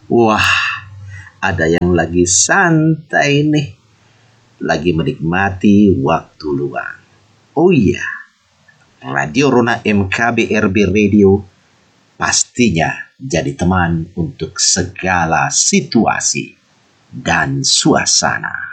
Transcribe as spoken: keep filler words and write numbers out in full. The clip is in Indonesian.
Wah, ada yang lagi santai nih, lagi menikmati waktu luang. Oh iya, Radio Rona M K B R B Radio pastinya jadi teman untuk segala situasi dan suasana.